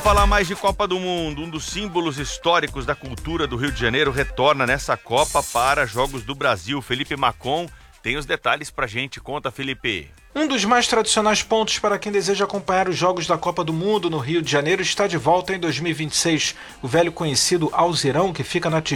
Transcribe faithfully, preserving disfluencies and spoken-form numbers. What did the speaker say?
falar mais de Copa do Mundo. Um dos símbolos históricos da cultura do Rio de Janeiro retorna nessa Copa para Jogos do Brasil. Felipe Macon tem os detalhes pra gente. Conta, Felipe. Um dos mais tradicionais pontos para quem deseja acompanhar os Jogos da Copa do Mundo no Rio de Janeiro está de volta em dois mil e vinte e seis. O velho conhecido Alzirão, que fica na